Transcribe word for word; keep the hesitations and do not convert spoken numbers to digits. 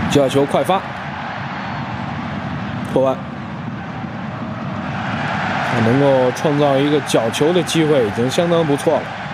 角球快发，破万。能够创造一个角球的机会已经相当不错了。